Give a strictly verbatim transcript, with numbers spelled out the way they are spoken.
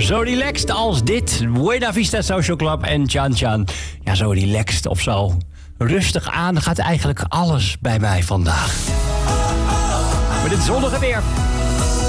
Zo relaxed als dit. Buena Vista Social Club en Chan Chan. Ja, zo relaxed of zo rustig aan gaat eigenlijk alles bij mij vandaag. Maar dit zonnige weer.